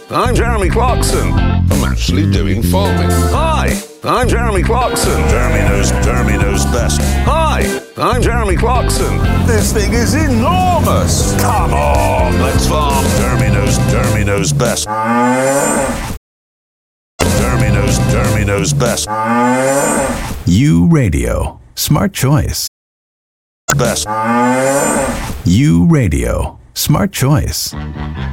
I'm Jeremy Clarkson. I'm actually doing farming. Hi, I'm Jeremy Clarkson. Jeremy knows best. Hi, I'm Jeremy Clarkson. This thing is enormous. Come on, let's farm. Jeremy knows best. Jeremy knows best. U Radio. Smart choice. Best. U Radio. Smart choice.